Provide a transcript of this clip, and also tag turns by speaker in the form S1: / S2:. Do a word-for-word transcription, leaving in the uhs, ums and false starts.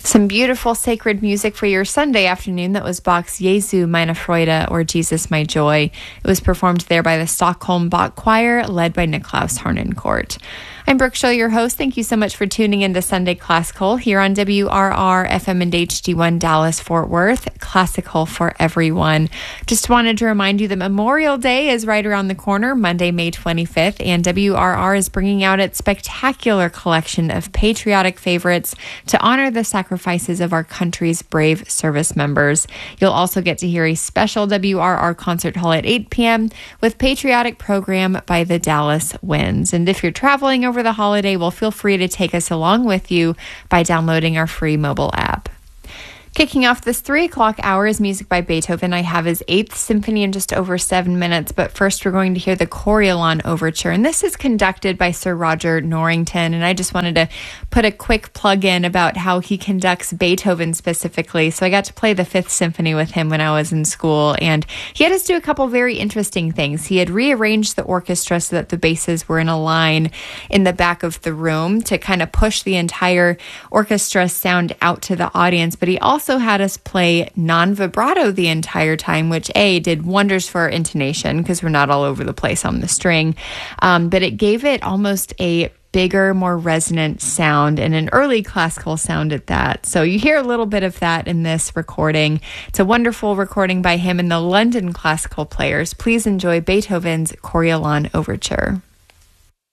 S1: Some beautiful sacred music for your Sunday afternoon. That was Bach's Jesu meine Freude, or Jesus my Joy. It was performed there by the Stockholm Bach Choir, led by Niklaus Harnoncourt. I'm Brooke Shaw, your host. Thank you so much for tuning into Sunday Classical here on W R R F M and H D one Dallas Fort Worth. Classical for everyone. Just wanted to remind you that Memorial Day is right around the corner, Monday, May twenty-fifth, and W R R is bringing out its spectacular collection of patriotic favorites to honor the sacrifices of our country's brave service members. You'll also get to hear a special W R R concert hall at eight p.m. with patriotic program by the Dallas Winds. And if you're traveling over the holiday, well, feel free to take us along with you by downloading our free mobile app. Kicking off this three o'clock hour is music by Beethoven. I have his Eighth Symphony in just over seven minutes, but first we're going to hear the Coriolan Overture, and this is conducted by Sir Roger Norrington, and I just wanted to put a quick plug in about how he conducts Beethoven specifically. So I got to play the Fifth Symphony with him when I was in school, and he had us do a couple very interesting things. He had rearranged the orchestra so that the basses were in a line in the back of the room to kind of push the entire orchestra sound out to the audience, but he also also had us play non-vibrato the entire time, which A, did wonders for our intonation because we're not all over the place on the string, um, but it gave it almost a bigger, more resonant sound, and an early classical sound at that. So you hear a little bit of that in this recording. It's a wonderful recording by him and the London Classical Players. Please enjoy Beethoven's Coriolan Overture.